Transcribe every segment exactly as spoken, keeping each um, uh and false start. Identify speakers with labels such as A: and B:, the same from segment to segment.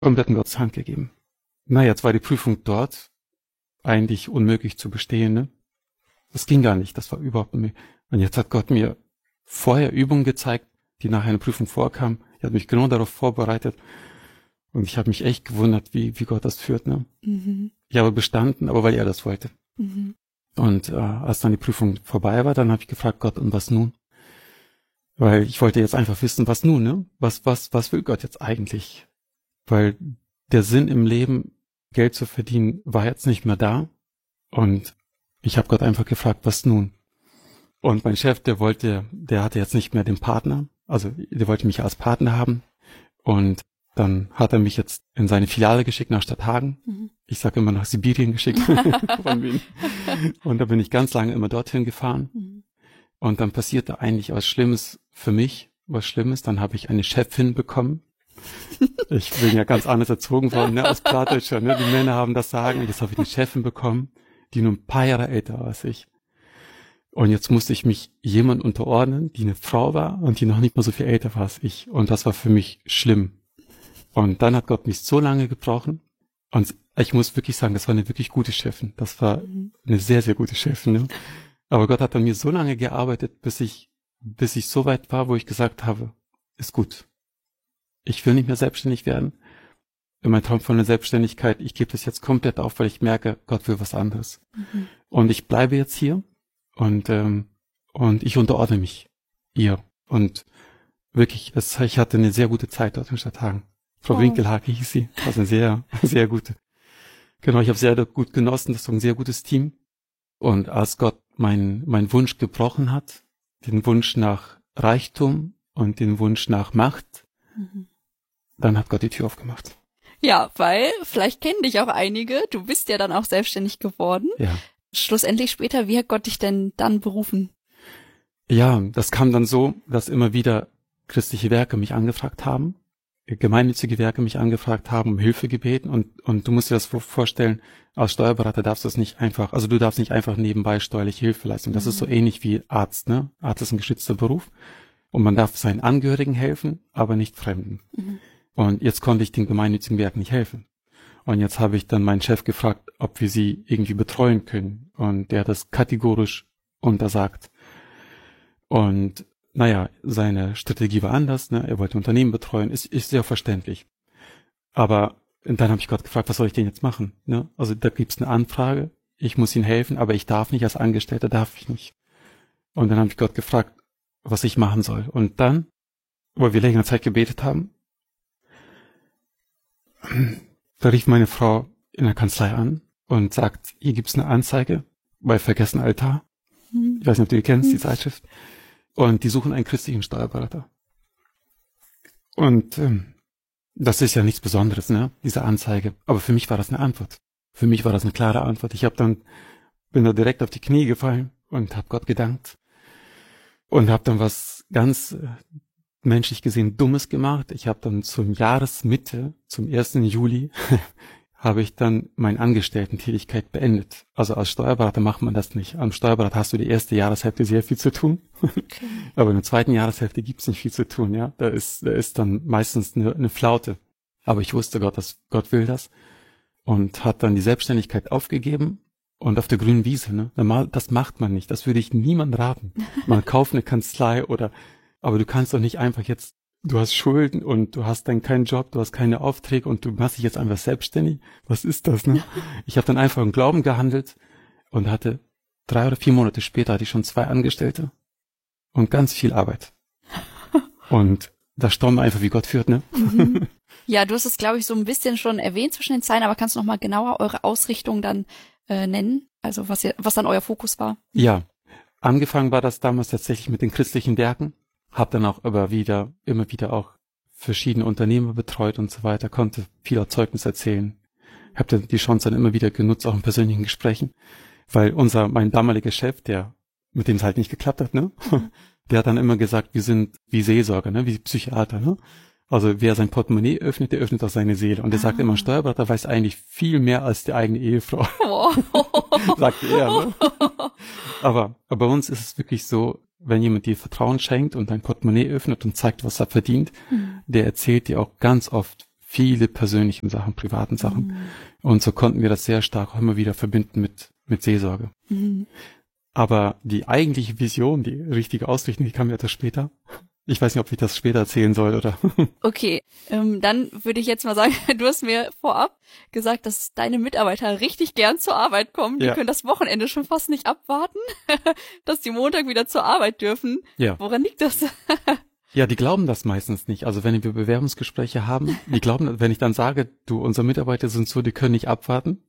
A: komplett in Gottes Hand gegeben. Na, jetzt war die Prüfung dort eigentlich unmöglich zu bestehen, ne? Das ging gar nicht, das war überhaupt nicht. Und jetzt hat Gott mir vorher Übungen gezeigt, die nach einer Prüfung vorkamen. Er hat mich genau darauf vorbereitet. Und ich habe mich echt gewundert, wie, wie Gott das führt, ne? Mhm. Ich habe bestanden, aber weil er das wollte. Mhm. Und äh, als dann die Prüfung vorbei war, dann habe ich gefragt, Gott, und was nun? Weil ich wollte jetzt einfach wissen, was nun, ne? Was, was, was will Gott jetzt eigentlich? Weil der Sinn im Leben, Geld zu verdienen, war jetzt nicht mehr da. Und ich habe Gott einfach gefragt, was nun? Und mein Chef, der wollte, der hatte jetzt nicht mehr den Partner, also der wollte mich als Partner haben. Und dann hat er mich jetzt in seine Filiale geschickt nach Stadthagen. Mhm. Ich sage immer nach Sibirien geschickt. Von Wien. Und da bin ich ganz lange immer dorthin gefahren. Mhm. Und dann passierte eigentlich was Schlimmes für mich, was Schlimmes. Dann habe ich eine Chefin bekommen. Ich bin ja ganz anders erzogen worden, ne, als Plattdeutscher, ne. Die Männer haben das Sagen. Jetzt habe ich eine Chefin bekommen, die nur ein paar Jahre älter war als ich. Und jetzt musste ich mich jemand unterordnen, die eine Frau war und die noch nicht mal so viel älter war als ich. Und das war für mich schlimm. Und dann hat Gott mich so lange gebrochen. Und ich muss wirklich sagen, das war eine wirklich gute Chefin. Das war eine sehr, sehr gute Chefin. Ne? Aber Gott hat an mir so lange gearbeitet, bis ich, bis ich so weit war, wo ich gesagt habe, ist gut. Ich will nicht mehr selbstständig werden. Mein Traum von der Selbstständigkeit, ich gebe das jetzt komplett auf, weil ich merke, Gott will was anderes. Mhm. Und ich bleibe jetzt hier und, ähm, und ich unterordne mich ihr. Und wirklich, es, ich hatte eine sehr gute Zeit dort in Stadthagen. Frau oh. Winkelhake hieß sie. Also eine sehr, sehr gute. Genau, ich habe sehr gut genossen. Das war ein sehr gutes Team. Und als Gott mein, mein Wunsch gebrochen hat, den Wunsch nach Reichtum und den Wunsch nach Macht, mhm. dann hat Gott die Tür aufgemacht.
B: Ja, weil vielleicht kennen dich auch einige. Du bist ja dann auch selbstständig geworden.
A: Ja.
B: Schlussendlich später, wie hat Gott dich denn dann berufen?
A: Ja, das kam dann so, dass immer wieder christliche Werke mich angefragt haben, gemeinnützige Werke mich angefragt haben, um Hilfe gebeten. Und, und du musst dir das vorstellen, als Steuerberater darfst du das nicht einfach, also du darfst nicht einfach nebenbei steuerliche Hilfe leisten. Das mhm. ist so ähnlich wie Arzt, ne? Arzt ist ein geschützter Beruf. Und man darf seinen Angehörigen helfen, aber nicht Fremden. Mhm. Und jetzt konnte ich den gemeinnützigen Werken nicht helfen. Und jetzt habe ich dann meinen Chef gefragt, ob wir sie irgendwie betreuen können. Und der hat das kategorisch untersagt. Und naja, seine Strategie war anders, ne? Er wollte Unternehmen betreuen, ist, ist sehr verständlich. Aber dann habe ich Gott gefragt, was soll ich denn jetzt machen? Ne? Also da gibt's eine Anfrage, ich muss ihnen helfen, aber ich darf nicht, als Angestellter darf ich nicht. Und dann habe ich Gott gefragt, was ich machen soll. Und dann, wo wir längere Zeit gebetet haben, da rief meine Frau in der Kanzlei an und sagt, hier gibt's eine Anzeige bei Vergessen Altar. Ich weiß nicht, ob du die kennst, die Zeitschrift. Und die suchen einen christlichen Steuerberater. Und ähm, das ist ja nichts Besonderes, ne, diese Anzeige. Aber für mich war das eine Antwort. Für mich war das eine klare Antwort. Ich habe dann, bin da direkt auf die Knie gefallen und habe Gott gedankt. Und habe dann was ganz äh, menschlich gesehen Dummes gemacht. Ich habe dann zum Jahresmitte, zum ersten Juli, habe ich dann meine Angestellten-Tätigkeit beendet. Also als Steuerberater macht man das nicht. Am Steuerberater hast du die erste Jahreshälfte sehr viel zu tun. Okay. Aber in der zweiten Jahreshälfte gibt's nicht viel zu tun, ja. Da ist, da ist dann meistens eine, eine Flaute. Aber ich wusste Gott, dass Gott will das. Und hat dann die Selbstständigkeit aufgegeben und auf der grünen Wiese, ne. Das macht man nicht. Das würde ich niemandem raten. Man kauft eine Kanzlei oder, aber du kannst doch nicht einfach jetzt, du hast Schulden und du hast dann keinen Job, du hast keine Aufträge und du machst dich jetzt einfach selbstständig. Was ist das, ne? Ich habe dann einfach im Glauben gehandelt und hatte drei oder vier Monate später hatte ich schon zwei Angestellte und ganz viel Arbeit. Und da staunen wir einfach, wie Gott führt, ne?
B: Mhm. Ja, du hast es, glaube ich, so ein bisschen schon erwähnt zwischen den Zeilen, aber kannst du noch mal genauer eure Ausrichtung dann äh, nennen? Also was ihr, was dann euer Fokus war?
A: Ja, angefangen war das damals tatsächlich mit den christlichen Werken. Hab dann auch aber wieder, immer wieder auch verschiedene Unternehmer betreut und so weiter, konnte viel Zeugnis erzählen. Hab dann die Chance dann immer wieder genutzt, auch in persönlichen Gesprächen, weil unser, mein damaliger Chef, der, mit dem es halt nicht geklappt hat, ne, der hat dann immer gesagt, wir sind wie Seelsorger, ne, wie Psychiater, ne. Also wer sein Portemonnaie öffnet, der öffnet auch seine Seele. Und er ah. sagt immer, ein Steuerberater weiß eigentlich viel mehr als die eigene Ehefrau. Oh. Sagte er, ne. Aber, aber bei uns ist es wirklich so, wenn jemand dir Vertrauen schenkt und dein Portemonnaie öffnet und zeigt, was er verdient, mhm. der erzählt dir auch ganz oft viele persönliche Sachen, privaten Sachen. Mhm. Und so konnten wir das sehr stark auch immer wieder verbinden mit, mit Seelsorge. Mhm. Aber die eigentliche Vision, die richtige Ausrichtung, die kam ja etwas später. Ich weiß nicht, ob ich das später erzählen soll, oder?
B: Okay, ähm, dann würde ich jetzt mal sagen, du hast mir vorab gesagt, dass deine Mitarbeiter richtig gern zur Arbeit kommen. Die ja. können das Wochenende schon fast nicht abwarten, dass die Montag wieder zur Arbeit dürfen. Ja. Woran liegt das?
A: Ja, die glauben das meistens nicht. Also wenn wir Bewerbungsgespräche haben, die glauben, wenn ich dann sage, du, unsere Mitarbeiter sind so, die können nicht abwarten.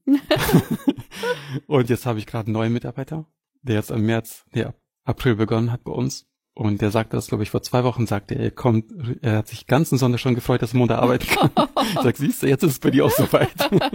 A: Und jetzt habe ich gerade einen neuen Mitarbeiter, der jetzt im März, nee, April begonnen hat bei uns. Und der sagte das, glaube ich, vor zwei Wochen, sagte er, er kommt, er hat sich ganzen Sonntag schon gefreut, dass er Montag arbeiten kann. Ich sag, siehst du, jetzt ist es bei dir auch soweit.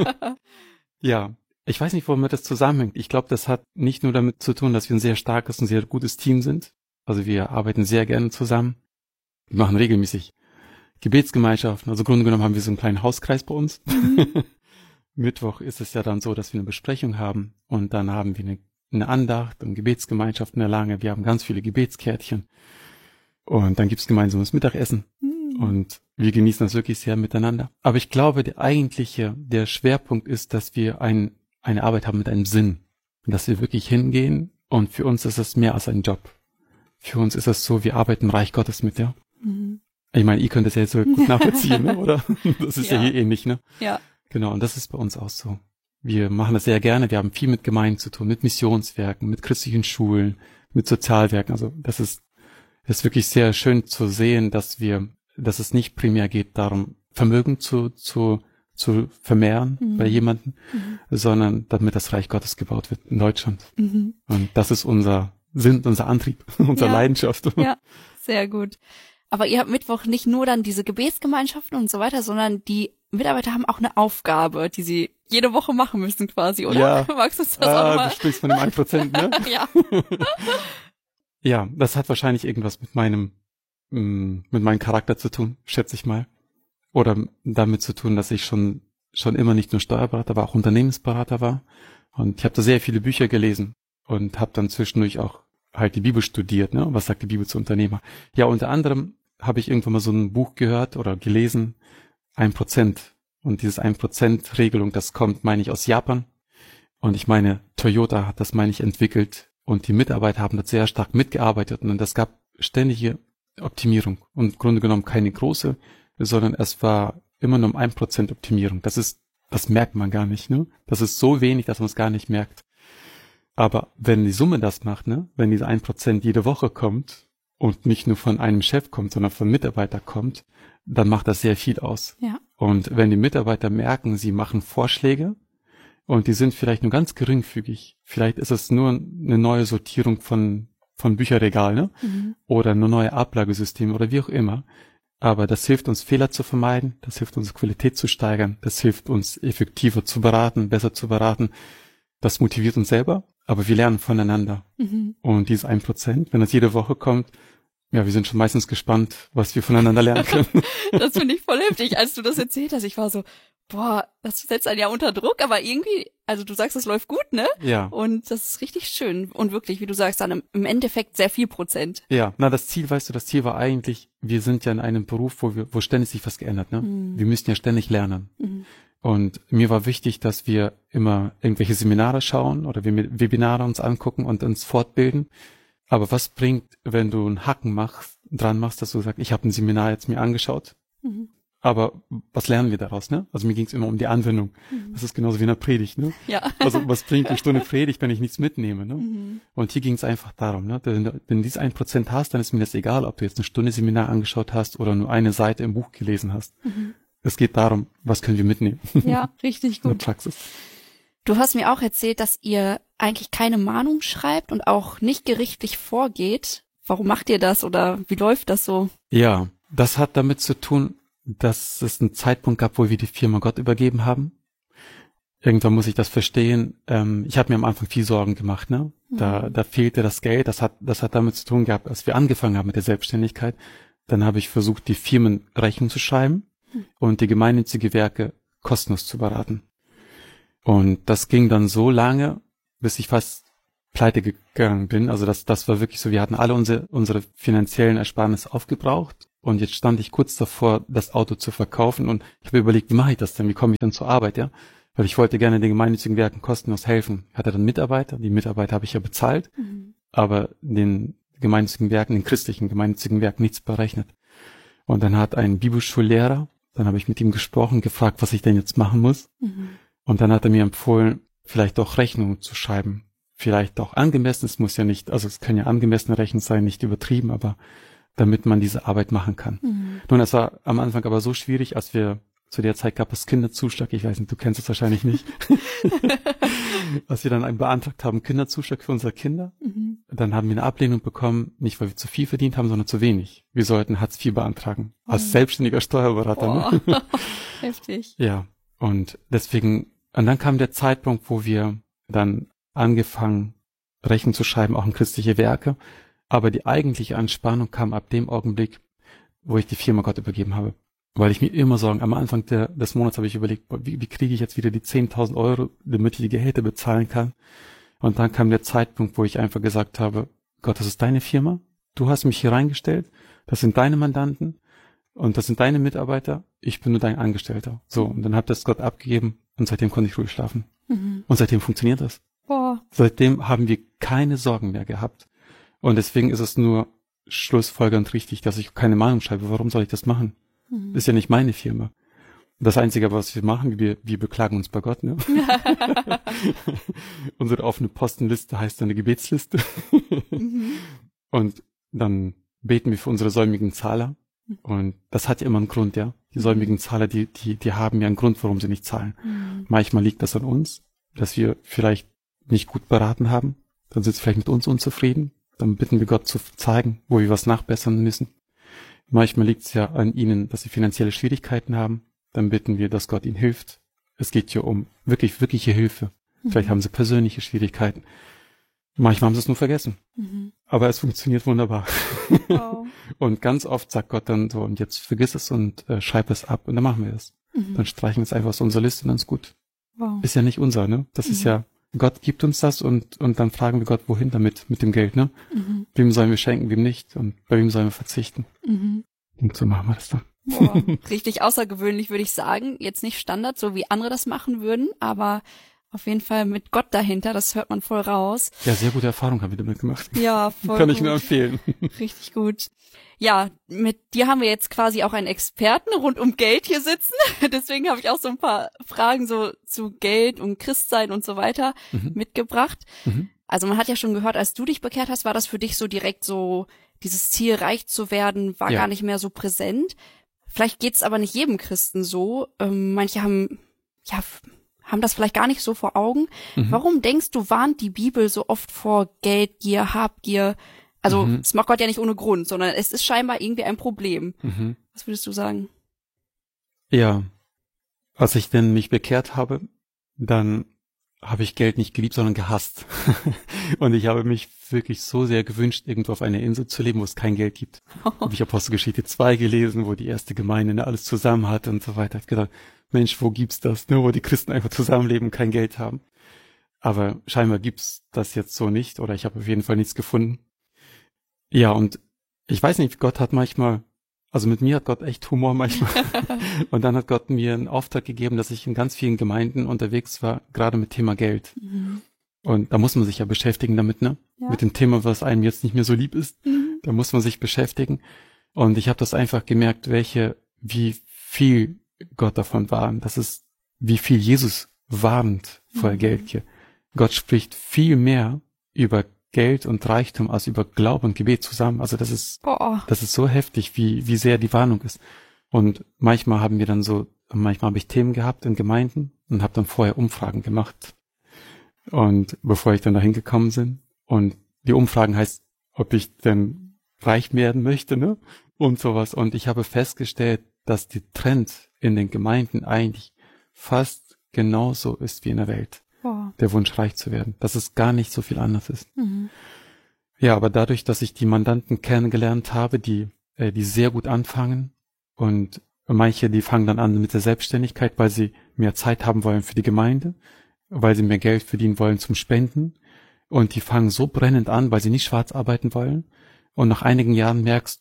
A: Ja, ich weiß nicht, womit das zusammenhängt. Ich glaube, das hat nicht nur damit zu tun, dass wir ein sehr starkes und sehr gutes Team sind. Also wir arbeiten sehr gerne zusammen. Wir machen regelmäßig Gebetsgemeinschaften. Also im Grunde genommen haben wir so einen kleinen Hauskreis bei uns. Mhm. Mittwoch ist es ja dann so, dass wir eine Besprechung haben und dann haben wir eine eine Andacht und Gebetsgemeinschaft in der Lange. Wir haben ganz viele Gebetskärtchen. Und dann gibt's gemeinsames Mittagessen. Mhm. Und wir genießen das wirklich sehr miteinander. Aber ich glaube, der eigentliche, der Schwerpunkt ist, dass wir ein, eine Arbeit haben mit einem Sinn. Dass wir wirklich hingehen und für uns ist es mehr als ein Job. Für uns ist es so, wir arbeiten im Reich Gottes mit, ja. Mhm. Ich meine, ihr könnt das ja jetzt so gut nachvollziehen, ne? Oder? Das ist ja. ja hier ähnlich, ne?
B: Ja.
A: Genau, und das ist bei uns auch so. Wir machen das sehr gerne. Wir haben viel mit Gemeinden zu tun, mit Missionswerken, mit christlichen Schulen, mit Sozialwerken. Also das ist, das ist wirklich sehr schön zu sehen, dass wir, dass es nicht primär geht darum, Vermögen zu, zu, zu vermehren mhm. bei jemandem, mhm. sondern damit das Reich Gottes gebaut wird in Deutschland. Mhm. Und das ist unser Sinn, unser Antrieb, unsere
B: ja.
A: Leidenschaft.
B: Ja, sehr gut. Aber ihr habt Mittwoch nicht nur dann diese Gebetsgemeinschaften und so weiter, sondern die Mitarbeiter haben auch eine Aufgabe, die sie jede Woche machen müssen quasi, oder?
A: Ja.
B: Magst du das
A: ah,
B: auch nochmal?
A: Du sprichst von dem ein Prozent, ne?
B: Ja.
A: Ja, das hat wahrscheinlich irgendwas mit meinem, mh, mit meinem Charakter zu tun, schätze ich mal. Oder damit zu tun, dass ich schon, schon immer nicht nur Steuerberater war, auch Unternehmensberater war. Und ich habe da sehr viele Bücher gelesen und habe dann zwischendurch auch halt die Bibel studiert, ne? Was sagt die Bibel zu Unternehmer? Ja, unter anderem habe ich irgendwann mal so ein Buch gehört oder gelesen, ein Prozent. Und dieses ein Prozent Regelung, das kommt, meine ich, aus Japan. Und ich meine, Toyota hat das, meine ich, entwickelt. Und die Mitarbeiter haben das sehr stark mitgearbeitet. Und es gab ständige Optimierung. Und im Grunde genommen keine große, sondern es war immer nur um ein Prozent Optimierung. Das ist, das merkt man gar nicht, ne? Das ist so wenig, dass man es gar nicht merkt. Aber wenn die Summe das macht, ne? Wenn diese ein Prozent jede Woche kommt und nicht nur von einem Chef kommt, sondern von Mitarbeiter kommt, dann macht das sehr viel aus.
B: Ja.
A: Und wenn die Mitarbeiter merken, sie machen Vorschläge und die sind vielleicht nur ganz geringfügig, vielleicht ist es nur eine neue Sortierung von von Bücherregal, ne? Mhm. Oder eine neue Ablagesystem oder wie auch immer. Aber das hilft uns, Fehler zu vermeiden, das hilft uns, Qualität zu steigern, das hilft uns, effektiver zu beraten, besser zu beraten. Das motiviert uns selber, aber wir lernen voneinander. Mhm. Und dieses ein Prozent, wenn das jede Woche kommt, ja, wir sind schon meistens gespannt, was wir voneinander lernen können.
B: Das finde ich voll heftig, als du das erzählt hast. Ich war so, boah, das setzt einen ja unter Druck, aber irgendwie, also du sagst, es läuft gut, ne?
A: Ja.
B: Und das ist richtig schön. Und wirklich, wie du sagst, dann im Endeffekt sehr viel Prozent.
A: Ja, na, das Ziel, weißt du, das Ziel war eigentlich, wir sind ja in einem Beruf, wo wir, wo ständig sich was geändert, ne? Mhm. Wir müssen ja ständig lernen. Mhm. Und mir war wichtig, dass wir immer irgendwelche Seminare schauen oder wir Webinare uns angucken und uns fortbilden. Aber was bringt, wenn du einen Haken machst, dran machst, dass du sagst, ich habe ein Seminar jetzt mir angeschaut, mhm. aber was lernen wir daraus, ne? Also mir ging es immer um die Anwendung. Mhm. Das ist genauso wie in der Predigt, ne?
B: Ja.
A: Also was bringt eine Stunde Predigt, wenn ich nichts mitnehme, ne? Mhm. Und hier ging es einfach darum, ne? Wenn du, wenn du dieses ein Prozent hast, dann ist mir das egal, ob du jetzt eine Stunde Seminar angeschaut hast oder nur eine Seite im Buch gelesen hast. Mhm. Es geht darum, was können wir mitnehmen?
B: Ja, richtig gut.
A: In der Praxis.
B: Du hast mir auch erzählt, dass ihr eigentlich keine Mahnung schreibt und auch nicht gerichtlich vorgeht. Warum macht ihr das oder wie läuft das so?
A: Ja, das hat damit zu tun, dass es einen Zeitpunkt gab, wo wir die Firma Gott übergeben haben. Irgendwann muss ich das verstehen. Ähm, ich habe mir am Anfang viel Sorgen gemacht, ne? Da, mhm. da fehlte das Geld. Das hat, das hat damit zu tun gehabt, als wir angefangen haben mit der Selbstständigkeit. Dann habe ich versucht, die Firmen Rechnung zu schreiben mhm. und die gemeinnützige Werke kostenlos zu beraten. Und das ging dann so lange, bis ich fast pleite gegangen bin. Also das, das war wirklich so, wir hatten alle unsere, unsere finanziellen Ersparnisse aufgebraucht Und jetzt stand ich kurz davor, das Auto zu verkaufen und ich habe überlegt, wie mache ich das denn? Wie komme ich dann zur Arbeit, ja? Weil ich wollte gerne den gemeinnützigen Werken kostenlos helfen. Ich hatte dann Mitarbeiter, die Mitarbeiter habe ich ja bezahlt, mhm. aber den gemeinnützigen Werken, den christlichen gemeinnützigen Werken nichts berechnet. Und dann hat ein Bibelschullehrer, dann habe ich mit ihm gesprochen, gefragt, was ich denn jetzt machen muss. Mhm. Und dann hat er mir empfohlen, vielleicht auch Rechnungen zu schreiben. Vielleicht auch angemessen, es muss ja nicht, also es können ja angemessene Rechnungen sein, nicht übertrieben, aber damit man diese Arbeit machen kann. Mhm. Nun, das war am Anfang aber so schwierig, als wir zu der Zeit gab es Kinderzuschlag, ich weiß nicht, du kennst es wahrscheinlich nicht. Als wir dann einen beantragt haben, Kinderzuschlag für unsere Kinder, mhm. dann haben wir eine Ablehnung bekommen, nicht weil wir zu viel verdient haben, sondern zu wenig. Wir sollten Hartz vier beantragen, als mhm. selbstständiger Steuerberater. Ne?
B: Heftig.
A: Ja, und deswegen, und dann kam der Zeitpunkt, wo wir dann angefangen, Rechnungen zu schreiben, auch in christliche Werke. Aber die eigentliche Anspannung kam ab dem Augenblick, wo ich die Firma Gott übergeben habe. Weil ich mir immer Sorgen, am Anfang der, des Monats habe ich überlegt, wie, wie kriege ich jetzt wieder die zehntausend Euro, damit ich die Gehälter bezahlen kann. Und dann kam der Zeitpunkt, wo ich einfach gesagt habe, Gott, das ist deine Firma, du hast mich hier reingestellt, das sind deine Mandanten und das sind deine Mitarbeiter, ich bin nur dein Angestellter. So, und dann habe das Gott abgegeben und seitdem konnte ich ruhig schlafen. Mhm. Und seitdem funktioniert das. Boah. Seitdem haben wir keine Sorgen mehr gehabt. Und deswegen ist es nur schlussfolgernd richtig, dass ich keine Mahnung schreibe. Warum soll ich das machen? Mhm. Ist ja nicht meine Firma. Das Einzige, was wir machen, wir, wir beklagen uns bei Gott. Ne? Unsere offene Postenliste heißt eine Gebetsliste. mhm. Und dann beten wir für unsere säumigen Zahler. Und das hat ja immer einen Grund, ja. Die säumigen Zahler, die, die, die haben ja einen Grund, warum sie nicht zahlen. Mhm. Manchmal liegt das an uns, dass wir vielleicht nicht gut beraten haben. Dann sind sie vielleicht mit uns unzufrieden. Dann bitten wir Gott zu zeigen, wo wir was nachbessern müssen. Manchmal liegt es ja an ihnen, dass sie finanzielle Schwierigkeiten haben. Dann bitten wir, dass Gott ihnen hilft. Es geht hier um wirklich, wirkliche Hilfe. Mhm. Vielleicht haben sie persönliche Schwierigkeiten. Manchmal haben sie es nur vergessen. Mhm. Aber es funktioniert wunderbar. Wow. Und ganz oft sagt Gott dann so, und jetzt vergiss es und äh, schreib es ab. Und dann machen wir es. Mhm. Dann streichen wir es einfach aus unserer Liste und dann ist gut. Wow. Ist ja nicht unser, ne? Das mhm. ist ja, Gott gibt uns das und und dann fragen wir Gott, wohin damit, mit dem Geld, ne? Mhm. Wem sollen wir schenken, wem nicht? Und bei wem sollen wir verzichten? Mhm. Und so machen wir das dann.
B: Boah, richtig außergewöhnlich, würde ich sagen. Jetzt nicht Standard, so wie andere das machen würden, aber auf jeden Fall mit Gott dahinter, das hört man voll raus.
A: Ja, sehr gute Erfahrung haben wir damit gemacht.
B: Ja, voll
A: Kann
B: gut.
A: ich nur empfehlen.
B: Richtig gut. Ja, mit dir haben wir jetzt quasi auch einen Experten rund um Geld hier sitzen. Deswegen habe ich auch so ein paar Fragen so zu Geld und Christsein und so weiter mhm. mitgebracht. Mhm. Also man hat ja schon gehört, als du dich bekehrt hast, war das für dich so direkt so, dieses Ziel, reich zu werden, war ja. gar nicht mehr so präsent. Vielleicht geht's aber nicht jedem Christen so. Ähm, manche haben, ja, haben das vielleicht gar nicht so vor Augen. Mhm. Warum denkst du, warnt die Bibel so oft vor Geldgier, Habgier? Also mhm. das macht Gott ja nicht ohne Grund, sondern es ist scheinbar irgendwie ein Problem. Mhm. Was würdest du sagen?
A: Ja, als ich denn mich bekehrt habe, dann habe ich Geld nicht geliebt, sondern gehasst. Und ich habe mich wirklich so sehr gewünscht, irgendwo auf einer Insel zu leben, wo es kein Geld gibt. Oh. Habe ich Apostelgeschichte zwei gelesen, wo die erste Gemeinde ne, alles zusammen hatte und so weiter. Ich habe gedacht, Mensch, wo gibt's das? Ne, wo die Christen einfach zusammenleben und kein Geld haben. Aber scheinbar gibt's das jetzt so nicht, oder ich habe auf jeden Fall nichts gefunden. Ja, und ich weiß nicht, Gott hat manchmal, also mit mir hat Gott echt Humor manchmal. Und dann hat Gott mir einen Auftrag gegeben, dass ich in ganz vielen Gemeinden unterwegs war, gerade mit Thema Geld. Mhm. Und da muss man sich ja beschäftigen damit, ne? Ja. Mit dem Thema, was einem jetzt nicht mehr so lieb ist. Mhm. Da muss man sich beschäftigen. Und ich habe das einfach gemerkt, welche, wie viel Gott davon warnt. Das ist, wie viel Jesus warnt vor mhm. Geldgier. Gott spricht viel mehr über Geld und Reichtum als über Glaube und Gebet zusammen. Also das ist, oh. das ist so heftig, wie, wie sehr die Warnung ist. Und manchmal haben wir dann so, manchmal habe ich Themen gehabt in Gemeinden und habe dann vorher Umfragen gemacht. Und bevor ich dann dahin gekommen bin. Und die Umfragen heißt, ob ich denn reich werden möchte, ne? Und sowas. Und ich habe festgestellt, dass die Trend in den Gemeinden eigentlich fast genauso ist wie in der Welt. Oh. Der Wunsch, reich zu werden. Dass es gar nicht so viel anders ist. Mhm. Ja, aber dadurch, dass ich die Mandanten kennengelernt habe, die, äh, die sehr gut anfangen und manche, die fangen dann an mit der Selbstständigkeit, weil sie mehr Zeit haben wollen für die Gemeinde, weil sie mehr Geld verdienen wollen zum Spenden und die fangen so brennend an, weil sie nicht schwarz arbeiten wollen und nach einigen Jahren merkst du,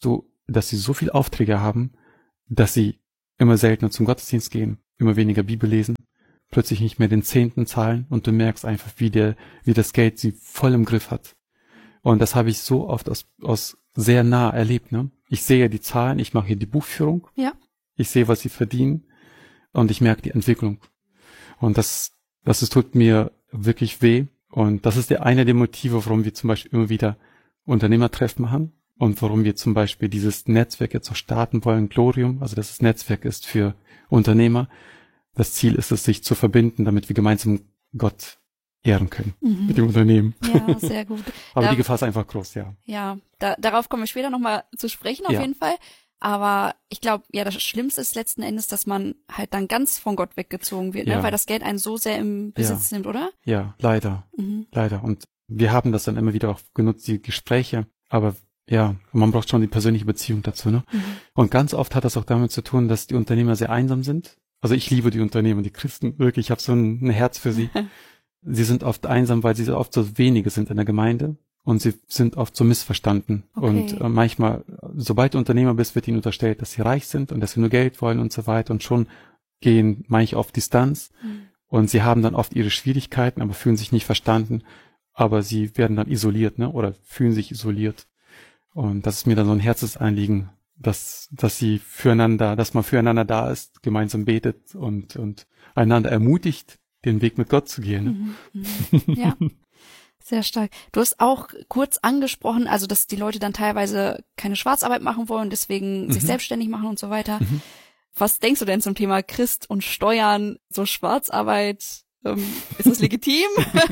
A: dass sie so viel Aufträge haben, dass sie immer seltener zum Gottesdienst gehen, immer weniger Bibel lesen, plötzlich nicht mehr den Zehnten zahlen und du merkst einfach, wie der, wie das Geld sie voll im Griff hat. Und das habe ich so oft aus, aus sehr nah erlebt, ne? Ich sehe die Zahlen, ich mache hier die Buchführung.
B: Ja.
A: Ich sehe, was sie verdienen und ich merke die Entwicklung. Und das, das ist, tut mir wirklich weh. Und das ist der eine der Motive, warum wir zum Beispiel immer wieder Unternehmertreffen machen und warum wir zum Beispiel dieses Netzwerk jetzt auch starten wollen, Glorium, also dass das Netzwerk ist für Unternehmer. Das Ziel ist es, sich zu verbinden, damit wir gemeinsam Gott ehren können mhm. mit dem Unternehmen.
B: Ja, sehr gut.
A: Aber
B: da,
A: die Gefahr ist einfach groß, ja.
B: Ja, da, darauf kommen wir später nochmal zu sprechen, auf
A: ja.
B: jeden Fall. Aber ich glaube, ja, das Schlimmste ist letzten Endes, dass man halt dann ganz von Gott weggezogen wird,
A: ja.
B: ne? Weil das Geld einen so sehr im Besitz
A: ja.
B: nimmt, oder?
A: Ja, leider.
B: Mhm.
A: Leider. Und wir haben das dann immer wieder auch genutzt, die Gespräche. Aber ja, man braucht schon die persönliche Beziehung dazu, ne? Mhm. Und ganz oft hat das auch damit zu tun, dass die Unternehmer sehr einsam sind. Also ich liebe die Unternehmer, die Christen, wirklich, ich habe so ein, ein Herz für sie. Sie sind oft einsam, weil sie oft so wenige sind in der Gemeinde. Und sie sind oft so missverstanden. Okay. Und äh, manchmal, sobald du Unternehmer bist, wird ihnen unterstellt, dass sie reich sind und dass sie nur Geld wollen und so weiter. Und schon gehen manche auf Distanz. Mhm. Und sie haben dann oft ihre Schwierigkeiten, aber fühlen sich nicht verstanden. Aber sie werden dann isoliert, ne? Oder fühlen sich isoliert. Und das ist mir dann so ein Herzensanliegen, dass, dass sie füreinander, dass man füreinander da ist, gemeinsam betet und, und einander ermutigt, den Weg mit Gott zu gehen. Ne?
B: Mhm. Mhm. Ja. Sehr stark. Du hast auch kurz angesprochen, also dass die Leute dann teilweise keine Schwarzarbeit machen wollen, deswegen mhm. sich selbstständig machen und so weiter. Mhm. Was denkst du denn zum Thema Christ und Steuern, so Schwarzarbeit? Ähm, ist das legitim?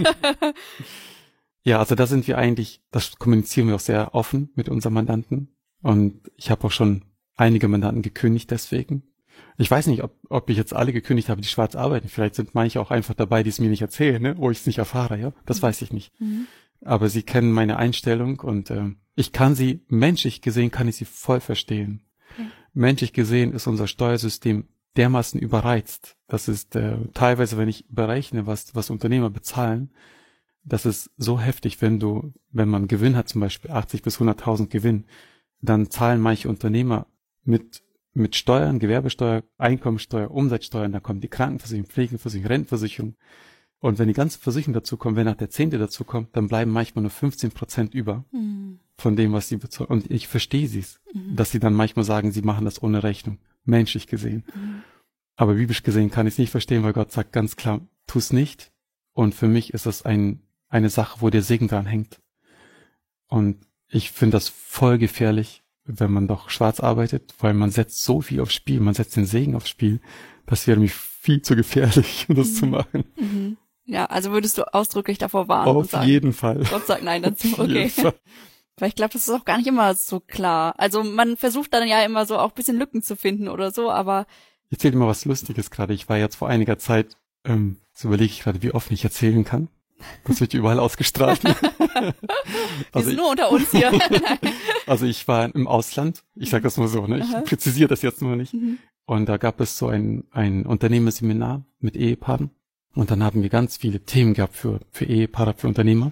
A: Ja, also da sind wir eigentlich, das kommunizieren wir auch sehr offen mit unseren Mandanten. Und ich habe auch schon einige Mandanten gekündigt deswegen. Ich weiß nicht, ob, ob ich jetzt alle gekündigt habe, die schwarz arbeiten. Vielleicht sind manche auch einfach dabei, die es mir nicht erzählen, ne? Wo ich es nicht erfahre, ja. Das mhm. weiß ich nicht. Mhm. Aber sie kennen meine Einstellung und äh, ich kann sie, menschlich gesehen, kann ich sie voll verstehen. Okay. Menschlich gesehen ist unser Steuersystem dermaßen überreizt. Das ist äh, teilweise, wenn ich berechne, was, was Unternehmer bezahlen, das ist so heftig, wenn du, wenn man Gewinn hat, zum Beispiel achtzig bis hunderttausend Gewinn, dann zahlen manche Unternehmer mit mit Steuern, Gewerbesteuer, Einkommensteuer, Umsatzsteuern, da kommt die Krankenversicherung, Pflegeversicherung, Rentenversicherung. Und wenn die ganze Versicherung dazu kommt, wenn nach der Zehnte dazu kommt, dann bleiben manchmal nur fünfzehn Prozent über mhm. von dem, was sie bezahlen. Und ich verstehe sie es, mhm. dass sie dann manchmal sagen, sie machen das ohne Rechnung, menschlich gesehen. Mhm. Aber biblisch gesehen kann ich es nicht verstehen, weil Gott sagt ganz klar, tu es nicht. Und für mich ist das ein, eine Sache, wo der Segen dran hängt. Und ich finde das voll gefährlich, wenn man doch schwarz arbeitet, weil man setzt so viel aufs Spiel, man setzt den Segen aufs Spiel, das wäre mir viel zu gefährlich, das mhm. zu machen.
B: Mhm. Ja, also würdest du ausdrücklich davor warnen?
A: Auf
B: und sagen,
A: jeden Fall.
B: Gott sagt nein dazu, okay. Weil ich glaube, das ist auch gar nicht immer so klar. Also man versucht dann ja immer so auch ein bisschen Lücken zu finden oder so, aber...
A: Ich erzähle dir mal was Lustiges gerade. Ich war jetzt vor einiger Zeit, ähm, jetzt überlege ich gerade, wie offen ich erzählen kann. Das wird überall ausgestrahlt.
B: Wir also sind ich, nur unter uns hier.
A: Also ich war im Ausland, ich sage das nur so, ne? Ich Aha. präzisiere das jetzt nur nicht. Mhm. Und da gab es so ein, ein Unternehmerseminar mit Ehepaaren. Und dann haben wir ganz viele Themen gehabt für, für Ehepaare, für Unternehmer.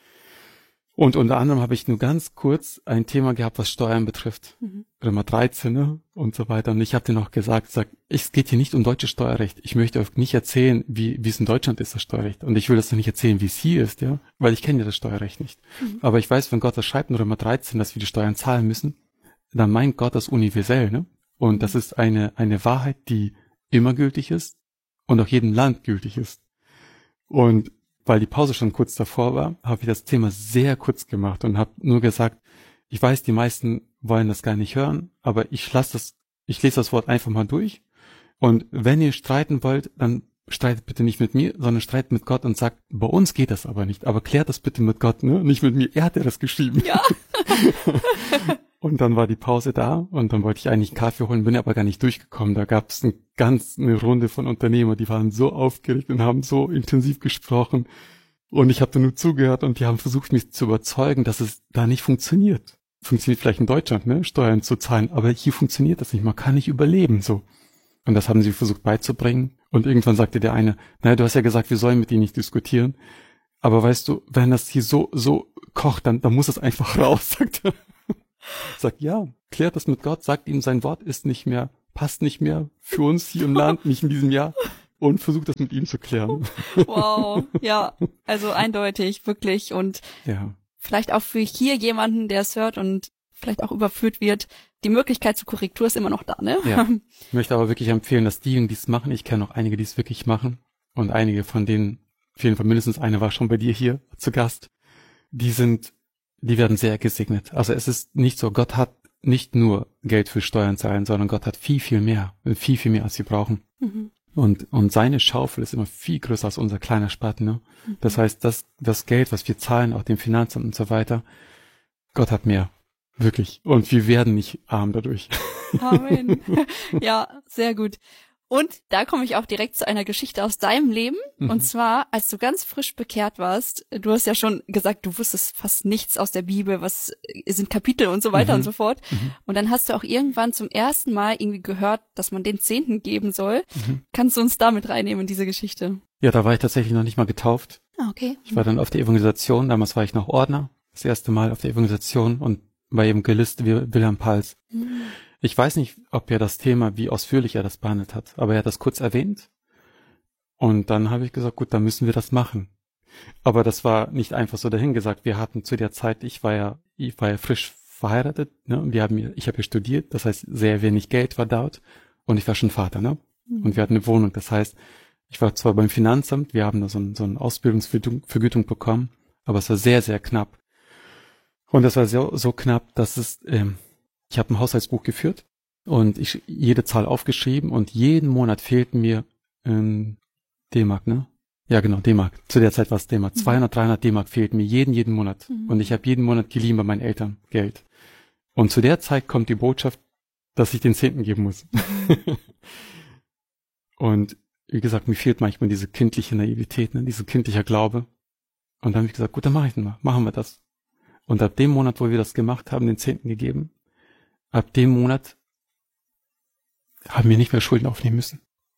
A: Und unter anderem habe ich nur ganz kurz ein Thema gehabt, was Steuern betrifft. Mhm. Römer dreizehn, ne? Und so weiter. Und ich habe dir noch gesagt, sag, es geht hier nicht um deutsches Steuerrecht. Ich möchte euch nicht erzählen, wie, wie es in Deutschland ist, das Steuerrecht. Und ich will das nicht erzählen, wie es hier ist, ja? Weil ich kenne ja das Steuerrecht nicht. Mhm. Aber ich weiß, wenn Gott das schreibt in Römer dreizehn, dass wir die Steuern zahlen müssen, dann meint Gott das universell, ne? Und mhm. das ist eine, eine Wahrheit, die immer gültig ist und auch jedem Land gültig ist. Und weil die Pause schon kurz davor war, habe ich das Thema sehr kurz gemacht und habe nur gesagt, ich weiß, die meisten wollen das gar nicht hören, aber ich lasse das, ich lese das Wort einfach mal durch. Und wenn ihr streiten wollt, dann streitet bitte nicht mit mir, sondern streitet mit Gott und sagt, bei uns geht das aber nicht, aber klärt das bitte mit Gott, ne? Nicht mit mir, er hat ja das geschrieben.
B: Ja.
A: Und dann war die Pause da und dann wollte ich eigentlich einen Kaffee holen, bin aber gar nicht durchgekommen. Da gab es eine ganz eine Runde von Unternehmern, die waren so aufgeregt und haben so intensiv gesprochen. Und ich habe da nur zugehört und die haben versucht, mich zu überzeugen, dass es da nicht funktioniert. Funktioniert vielleicht in Deutschland, ne, Steuern zu zahlen, aber hier funktioniert das nicht. Man kann nicht überleben, so. Und das haben sie versucht beizubringen. Und irgendwann sagte der eine, naja, du hast ja gesagt, wir sollen mit ihnen nicht diskutieren. Aber weißt du, wenn das hier so, so kocht, dann, dann muss es einfach raus, sagt er. Sag, ja, klärt das mit Gott, sagt ihm, sein Wort ist nicht mehr, passt nicht mehr für uns hier im Land, nicht in diesem Jahr. Und versucht das mit ihm zu klären.
B: Wow, ja, also eindeutig, wirklich. Und
A: ja.
B: vielleicht auch für hier jemanden, der es hört und vielleicht auch überführt wird, die Möglichkeit zur Korrektur ist immer noch da, ne?
A: Ja. Ich möchte aber wirklich empfehlen, dass diejenigen, die es machen, ich kenne auch einige, die es wirklich machen. Und einige von denen, auf jeden Fall mindestens eine war schon bei dir hier zu Gast, die sind, die werden sehr gesegnet. Also es ist nicht so, Gott hat nicht nur Geld für Steuern zahlen, sondern Gott hat viel, viel mehr, viel, viel mehr, als wir brauchen.
B: Mhm.
A: Und, und seine Schaufel ist immer viel größer als unser kleiner Spaten, ne? Mhm. Das heißt, das, das Geld, was wir zahlen, auch dem Finanzamt und so weiter, Gott hat mehr. Wirklich. Und wir werden nicht arm dadurch.
B: Amen. Ja, sehr gut. Und da komme ich auch direkt zu einer Geschichte aus deinem Leben. Mhm. Und zwar, als du ganz frisch bekehrt warst, du hast ja schon gesagt, du wusstest fast nichts aus der Bibel, was sind Kapitel und so weiter mhm. und so fort. Mhm. Und dann hast du auch irgendwann zum ersten Mal irgendwie gehört, dass man den Zehnten geben soll. Mhm. Kannst du uns damit reinnehmen in diese Geschichte?
A: Ja, da war ich tatsächlich noch nicht mal getauft.
B: Ah, okay.
A: Ich war dann auf der Evangelisation, damals war ich noch Ordner, das erste Mal auf der Evangelisation und war eben gelistet wie Wilhelm Pals. Mhm. Ich weiß nicht, ob er das Thema, wie ausführlich er das behandelt hat, aber er hat das kurz erwähnt. Und dann habe ich gesagt, gut, dann müssen wir das machen. Aber das war nicht einfach so dahingesagt. Wir hatten zu der Zeit, ich war ja, ich war ja frisch verheiratet, ne? Und wir haben, ich habe ja studiert, das heißt, sehr wenig Geld war dort. Und ich war schon Vater, ne? Mhm. Und wir hatten eine Wohnung. Das heißt, ich war zwar beim Finanzamt, wir haben da so, ein, so eine Ausbildungsvergütung bekommen, aber es war sehr, sehr knapp. Und das war so, so knapp, dass es, ähm, ich habe ein Haushaltsbuch geführt und ich jede Zahl aufgeschrieben und jeden Monat fehlten mir ähm, D-Mark, ne? Ja, genau, D-Mark. Zu der Zeit war es D-Mark. Mhm. zweihundert, dreihundert D-Mark fehlten mir jeden, jeden Monat. Mhm. Und ich habe jeden Monat geliehen bei meinen Eltern Geld. Und zu der Zeit kommt die Botschaft, dass ich den Zehnten geben muss. Mhm. Und wie gesagt, mir fehlt manchmal diese kindliche Naivität, ne? Diese kindliche Glaube. Und dann habe ich gesagt, gut, dann mache ich mal, machen wir das. Und ab dem Monat, wo wir das gemacht haben, den Zehnten gegeben, ab dem Monat haben wir nicht mehr Schulden aufnehmen müssen.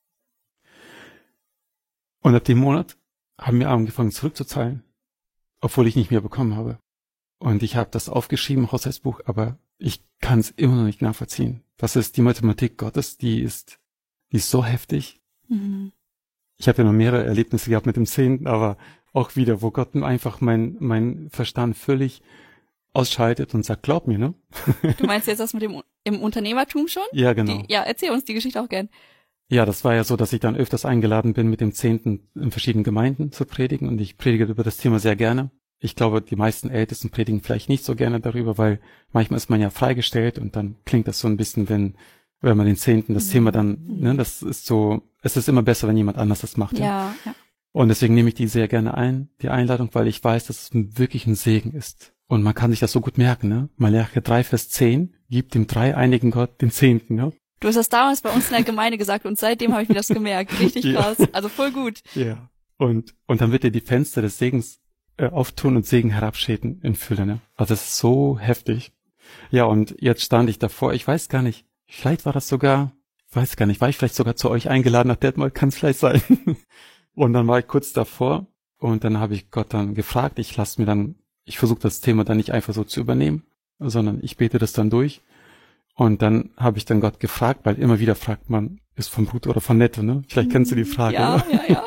A: Und ab dem Monat haben wir angefangen zurückzuzahlen, obwohl ich nicht mehr bekommen habe. Und ich habe das aufgeschrieben im Haushaltsbuch, aber ich kann es immer noch nicht nachvollziehen. Das ist die Mathematik Gottes, die ist, die ist so heftig. Mhm. Ich habe ja noch mehrere Erlebnisse gehabt mit dem Zehnten, aber auch wieder, wo Gott einfach mein, mein Verstand völlig ausschaltet und sagt, glaub mir, ne?
B: Du meinst jetzt das mit dem im Unternehmertum schon?
A: Ja, genau.
B: Die, ja, erzähl uns die Geschichte auch gern.
A: Ja, das war ja so, dass ich dann öfters eingeladen bin, mit dem Zehnten in verschiedenen Gemeinden zu predigen und ich predige über das Thema sehr gerne. Ich glaube, die meisten Ältesten predigen vielleicht nicht so gerne darüber, weil manchmal ist man ja freigestellt und dann klingt das so ein bisschen, wenn wenn man den Zehnten, das mhm. Thema dann, ne, das ist so, es ist immer besser, wenn jemand anders das macht.
B: Ja, ja. ja.
A: Und deswegen nehme ich die sehr gerne ein, die Einladung, weil ich weiß, dass es wirklich ein Segen ist. Und man kann sich das so gut merken, ne? Malachi drei, Vers zehn gibt dem dreieinigen Gott den Zehnten, ne?
B: Du hast das damals bei uns in der Gemeinde gesagt und seitdem habe ich mir das gemerkt. Richtig krass. Ja. Also voll gut.
A: Ja. Und, und dann wird dir die Fenster des Segens äh, auftun und Segen herabschäden in Fülle, ne? Also das ist so heftig. Ja, und jetzt stand ich davor, ich weiß gar nicht, vielleicht war das sogar, ich weiß gar nicht, war ich vielleicht sogar zu euch eingeladen nach Detmold, kann es vielleicht sein. Und dann war ich kurz davor und dann habe ich Gott dann gefragt, ich lasse mir dann, ich versuche das Thema dann nicht einfach so zu übernehmen, sondern ich bete das dann durch. Und dann habe ich dann Gott gefragt, weil immer wieder fragt man, ist von Brutto oder von Netto, ne? Vielleicht kennst du die Frage,
B: ja,
A: oder?
B: Ja, ja,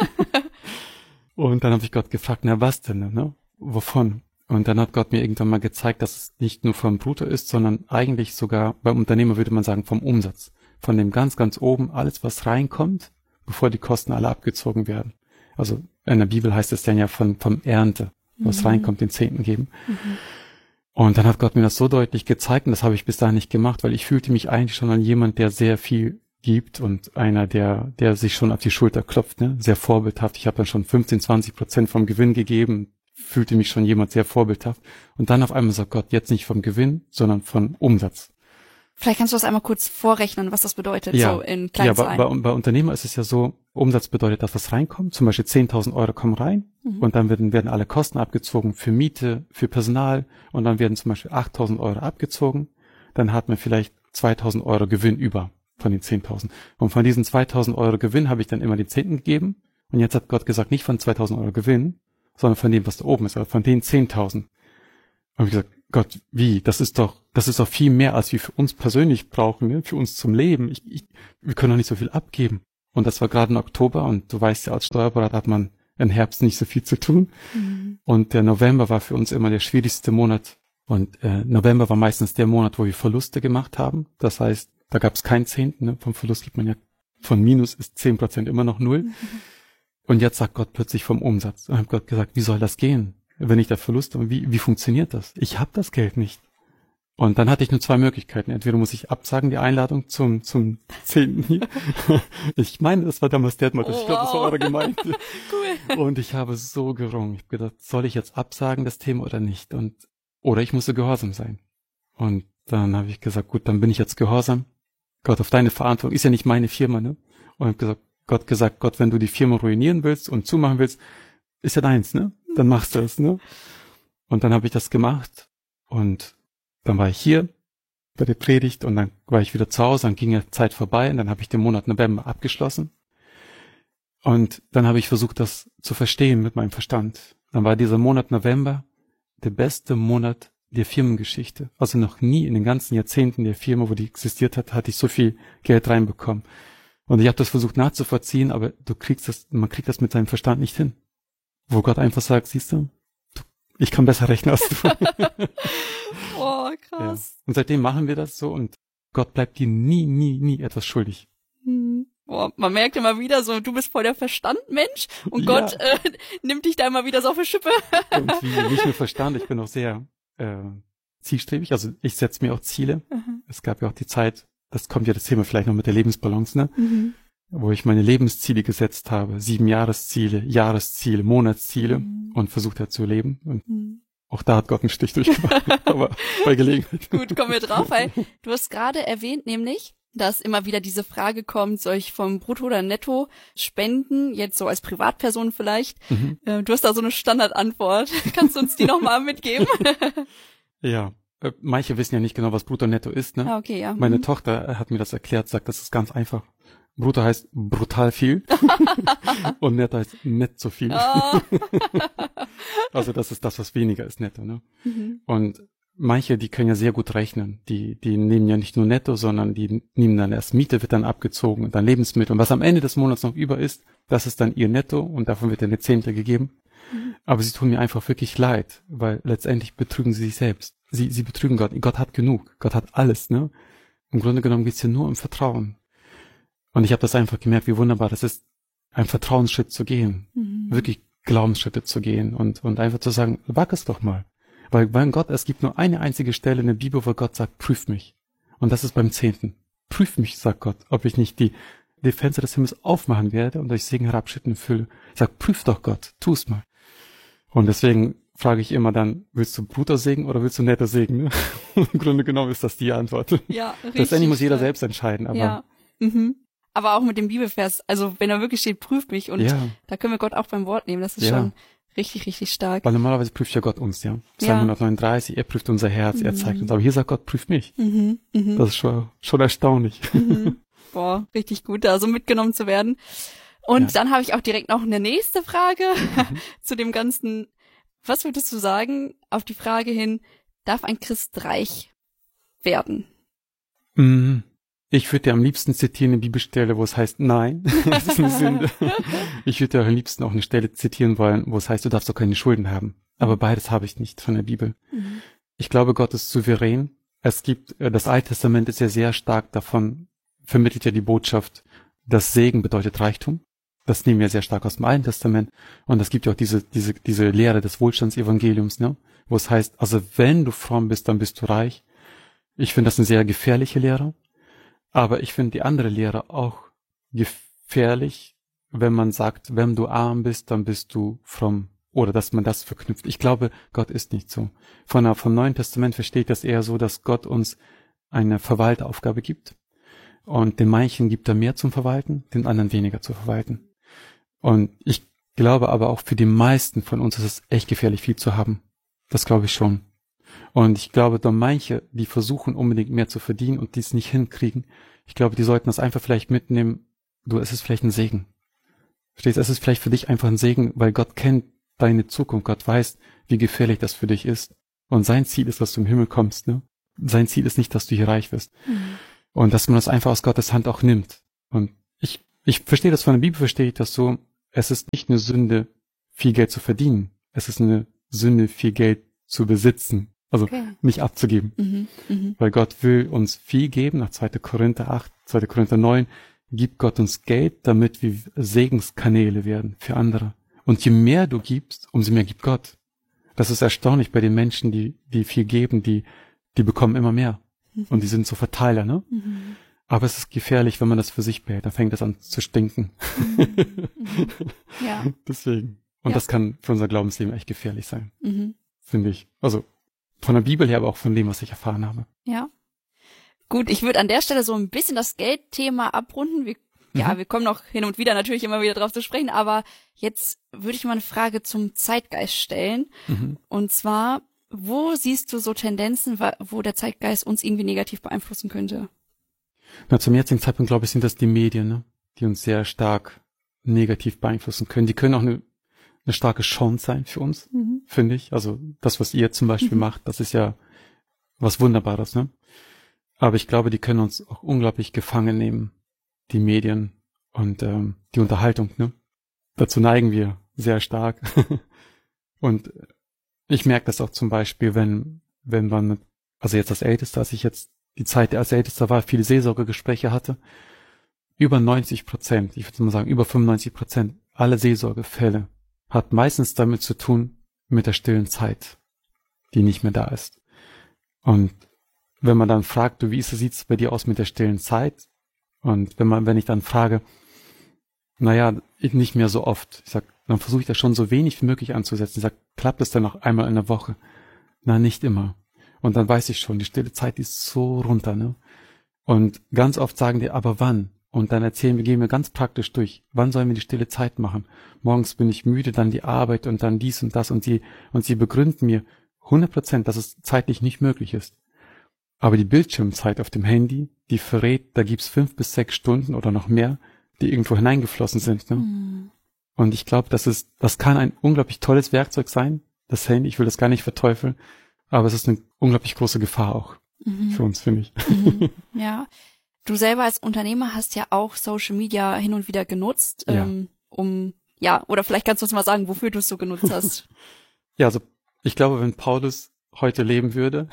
A: Und dann habe ich Gott gefragt, na was denn, ne? Wovon? Und dann hat Gott mir irgendwann mal gezeigt, dass es nicht nur vom Brutto ist, sondern eigentlich sogar, beim Unternehmer würde man sagen, vom Umsatz. Von dem ganz, ganz oben, alles was reinkommt, bevor die Kosten alle abgezogen werden. Also in der Bibel heißt es dann ja von vom Ernte, was mhm. reinkommt, den Zehnten geben. Mhm. Und dann hat Gott mir das so deutlich gezeigt und das habe ich bis dahin nicht gemacht, weil ich fühlte mich eigentlich schon an jemand, der sehr viel gibt und einer, der der sich schon auf die Schulter klopft, ne, sehr vorbildhaft. Ich habe dann schon fünfzehn, zwanzig Prozent vom Gewinn gegeben, fühlte mich schon jemand sehr vorbildhaft. Und dann auf einmal sagt Gott, jetzt nicht vom Gewinn, sondern von Umsatz.
B: Vielleicht kannst du das einmal kurz vorrechnen, was das bedeutet,
A: ja.
B: so in Kleinzahlen.
A: Ja, bei, bei, bei Unternehmer ist es ja so, Umsatz bedeutet, dass was reinkommt. Zum Beispiel zehntausend Euro kommen rein mhm. und dann werden, werden alle Kosten abgezogen für Miete, für Personal und dann werden zum Beispiel achttausend Euro abgezogen. Dann hat man vielleicht zweitausend Euro Gewinn über von den zehntausend. Und von diesen zweitausend Euro Gewinn habe ich dann immer den Zehnten gegeben. Und jetzt hat Gott gesagt, nicht von zweitausend Euro Gewinn, sondern von dem, was da oben ist, also von den zehntausend. Und ich gesagt, Gott, wie? Das ist doch, das ist auch viel mehr, als wir für uns persönlich brauchen, ne? Für uns zum Leben. Ich, ich, wir können doch nicht so viel abgeben. Und das war gerade im Oktober und du weißt ja, als Steuerberater hat man im Herbst nicht so viel zu tun. Mhm. Und der November war für uns immer der schwierigste Monat. Und äh, November war meistens der Monat, wo wir Verluste gemacht haben. Das heißt, da gab es keinen Zehnten. Ne? Vom Verlust gibt man ja, von Minus ist zehn Prozent immer noch null. Mhm. Und jetzt sagt Gott plötzlich vom Umsatz. Und ich habe Gott gesagt, wie soll das gehen, wenn ich da Verlust habe? Wie, wie funktioniert das? Ich habe das Geld nicht. Und dann hatte ich nur zwei Möglichkeiten. Entweder muss ich absagen, die Einladung zum zum zehnten hier. Ich meine, das war damals Detmold. Oh, ich glaube, das war eure Gemeinde. Cool. Und ich habe so gerungen. Ich habe gedacht, soll ich jetzt absagen, das Thema, oder nicht? Und oder ich musste gehorsam sein. Und dann habe ich gesagt, gut, dann bin ich jetzt gehorsam. Gott, auf deine Verantwortung. Ist ja nicht meine Firma, ne? Und habe gesagt, Gott gesagt, Gott, wenn du die Firma ruinieren willst und zumachen willst, ist ja deins, ne? Dann machst du es, ne? Und dann habe ich das gemacht und dann war ich hier bei der Predigt und dann war ich wieder zu Hause, dann ging ja Zeit vorbei und dann habe ich den Monat November abgeschlossen. Und dann habe ich versucht, das zu verstehen mit meinem Verstand. Dann war dieser Monat November der beste Monat der Firmengeschichte. Also noch nie in den ganzen Jahrzehnten der Firma, wo die existiert hat, hatte ich so viel Geld reinbekommen. Und ich habe das versucht nachzuvollziehen, aber du kriegst das, man kriegt das mit seinem Verstand nicht hin. Wo Gott einfach sagt, siehst du, ich kann besser rechnen als du.
B: Oh, krass.
A: Ja. Und seitdem machen wir das so und Gott bleibt dir nie, nie, nie etwas schuldig.
B: Hm. Boah, man merkt immer wieder so, du bist voll der Verstandmensch und ja. Gott äh, nimmt dich da immer wieder so auf die Schippe.
A: Und wie, nicht nur Verstand, ich bin auch sehr äh, zielstrebig, also ich setze mir auch Ziele. Mhm. Es gab ja auch die Zeit, das kommt ja das Thema vielleicht noch mit der Lebensbalance, ne? Mhm. Wo ich meine Lebensziele gesetzt habe, sieben Jahresziele, Jahresziele, Monatsziele mhm. und versucht habe zu leben. Und mhm. auch da hat Gott einen Stich durchgemacht, aber bei Gelegenheit.
B: Gut, kommen wir drauf, weil du hast gerade erwähnt, nämlich, dass immer wieder diese Frage kommt, soll ich vom Brutto oder Netto spenden, jetzt so als Privatperson vielleicht. Mhm. Äh, du hast da so eine Standardantwort. Kannst du uns die nochmal mitgeben?
A: Ja, äh, manche wissen ja nicht genau, was Brutto und Netto ist, ne?
B: Ah, okay, ja.
A: Meine
B: mhm.
A: Tochter hat mir das erklärt, sagt, das ist ganz einfach. Brutto heißt brutal viel und Netto heißt nett so viel. Oh. Also das ist das, was weniger ist, Netto, ne? Mhm. Und manche, die können ja sehr gut rechnen. Die, die nehmen ja nicht nur Netto, sondern die nehmen dann erst Miete, wird dann abgezogen und dann Lebensmittel. Und was am Ende des Monats noch über ist, das ist dann ihr Netto und davon wird dann eine Zehnte gegeben. Mhm. Aber sie tun mir einfach wirklich leid, weil letztendlich betrügen sie sich selbst. Sie, sie betrügen Gott. Gott hat genug. Gott hat alles, ne? Im Grunde genommen geht's hier nur um Vertrauen. Und ich habe das einfach gemerkt, wie wunderbar das ist, einen Vertrauensschritt zu gehen. Mhm. Wirklich Glaubensschritte zu gehen und, und einfach zu sagen, wag es doch mal. Weil bei Gott, es gibt nur eine einzige Stelle in der Bibel, wo Gott sagt, prüf mich. Und das ist beim Zehnten. Prüf mich, sagt Gott, ob ich nicht die, die Fenster des Himmels aufmachen werde und durch Segen herabschütten fülle. Ich sag, prüf doch Gott, tu's mal. Und deswegen frage ich immer dann, willst du Brudersegen oder willst du netter Segen? Ne? Im Grunde genommen ist das die Antwort.
B: Ja, richtig.
A: Letztendlich muss jeder selbst entscheiden. Aber
B: ja. Mhm. Aber auch mit dem Bibelvers, also wenn er wirklich steht, prüft mich und ja. Da können wir Gott auch beim Wort nehmen, das ist ja. schon richtig, richtig stark.
A: Weil normalerweise prüft ja Gott uns, ja. Psalm hundertneununddreißig, er prüft unser Herz, mhm. er zeigt uns, aber hier sagt Gott, prüft mich. Mhm. Mhm. Das ist schon, schon erstaunlich.
B: Mhm. Boah, richtig gut, da so mitgenommen zu werden. Und ja. Dann habe ich auch direkt noch eine nächste Frage mhm. zu dem Ganzen. Was würdest du sagen auf die Frage hin, darf ein Christ reich werden?
A: Mhm. Ich würde dir am liebsten zitieren eine Bibelstelle, wo es heißt, nein, das ist eine Sünde. Ich würde dir am liebsten auch eine Stelle zitieren wollen, wo es heißt, du darfst doch keine Schulden haben. Aber beides habe ich nicht von der Bibel. Mhm. Ich glaube, Gott ist souverän. Es gibt, das Alte Testament ist ja sehr stark davon, vermittelt ja die Botschaft, dass Segen bedeutet Reichtum. Das nehmen wir sehr stark aus dem Alten Testament. Und es gibt ja auch diese, diese, diese Lehre des Wohlstandsevangeliums, ne, wo es heißt, also wenn du fromm bist, dann bist du reich. Ich finde das eine sehr gefährliche Lehre. Aber ich finde die andere Lehre auch gefährlich, wenn man sagt, wenn du arm bist, dann bist du fromm. Oder dass man das verknüpft. Ich glaube, Gott ist nicht so. Von der, vom Neuen Testament versteht das eher so, dass Gott uns eine Verwalteraufgabe gibt. Und den manchen gibt er mehr zum Verwalten, den anderen weniger zu verwalten. Und ich glaube aber auch für die meisten von uns ist es echt gefährlich, viel zu haben. Das glaube ich schon. Und ich glaube, da manche, die versuchen unbedingt mehr zu verdienen und dies nicht hinkriegen, ich glaube, die sollten das einfach vielleicht mitnehmen, du, es ist vielleicht ein Segen. Verstehst du, es ist vielleicht für dich einfach ein Segen, weil Gott kennt deine Zukunft, Gott weiß, wie gefährlich das für dich ist. Und sein Ziel ist, dass du im Himmel kommst, ne? sein Ziel ist nicht, dass du hier reich wirst. Mhm. Und dass man das einfach aus Gottes Hand auch nimmt. Und ich, ich verstehe das von der Bibel, verstehe ich das so, es ist nicht eine Sünde, viel Geld zu verdienen. Es ist eine Sünde, viel Geld zu besitzen. Also okay. nicht abzugeben. Mhm, mh. Weil Gott will uns viel geben. Nach zweiter Korinther acht, zweiter Korinther neun gibt Gott uns Geld, damit wir Segenskanäle werden für andere. Und je mehr du gibst, umso mehr gibt Gott. Das ist erstaunlich bei den Menschen, die die viel geben, die die bekommen immer mehr. Mhm. Und die sind so Verteiler, ne? Mhm. Aber es ist gefährlich, wenn man das für sich behält. Dann fängt das an zu stinken. Mhm. Mhm. Ja. Deswegen. Und ja. das kann für unser Glaubensleben echt gefährlich sein. Mhm. Finde ich. Also von der Bibel her, aber auch von dem, was ich erfahren habe.
B: Ja. Gut, ich würde an der Stelle so ein bisschen das Geldthema abrunden. Wir, mhm. Ja, wir kommen noch hin und wieder natürlich immer wieder drauf zu sprechen, aber jetzt würde ich mal eine Frage zum Zeitgeist stellen. Mhm. Und zwar, wo siehst du so Tendenzen, wo der Zeitgeist uns irgendwie negativ beeinflussen könnte?
A: Na, zum jetzigen Zeitpunkt, glaube ich, sind das die Medien, ne? Die uns sehr stark negativ beeinflussen können. Die können auch eine, eine starke Chance sein für uns, mhm. finde ich. Also das, was ihr zum Beispiel mhm. macht, das ist ja was Wunderbares, ne? Aber ich glaube, die können uns auch unglaublich gefangen nehmen, die Medien und ähm, die Unterhaltung, ne? Dazu neigen wir sehr stark. Und ich merke das auch zum Beispiel, wenn wenn man, also jetzt als Ältester, als ich jetzt die Zeit als Ältester war, viele Seelsorgegespräche hatte, über neunzig Prozent, ich würde mal sagen, über fünfundneunzig Prozent aller Seelsorgefälle hat meistens damit zu tun, mit der stillen Zeit, die nicht mehr da ist. Und wenn man dann fragt, du, wie sieht es bei dir aus mit der stillen Zeit? Und wenn man, wenn ich dann frage, naja, nicht mehr so oft, ich sag, dann versuche ich das schon so wenig wie möglich anzusetzen. Ich sag, klappt es dann noch einmal in der Woche? Na, nicht immer. Und dann weiß ich schon, die stille Zeit die ist so runter, ne? Und ganz oft sagen die, aber wann? Und dann erzählen wir, gehen wir ganz praktisch durch. Wann sollen wir die stille Zeit machen? Morgens bin ich müde, dann die Arbeit und dann dies und das und sie, und sie begründen mir hundert Prozent, dass es zeitlich nicht möglich ist. Aber die Bildschirmzeit auf dem Handy, die verrät, da gibt's fünf bis sechs Stunden oder noch mehr, die irgendwo hineingeflossen sind, ne? Mhm. Und ich glaube, das ist, das kann ein unglaublich tolles Werkzeug sein, das Handy. Ich will das gar nicht verteufeln. Aber es ist eine unglaublich große Gefahr auch mhm. für uns, finde ich.
B: Mhm. Ja. Du selber als Unternehmer hast ja auch Social Media hin und wieder genutzt, ja. ähm, um, ja, oder vielleicht kannst du uns mal sagen, wofür du es so genutzt hast.
A: Ja, also ich glaube, wenn Paulus heute leben würde,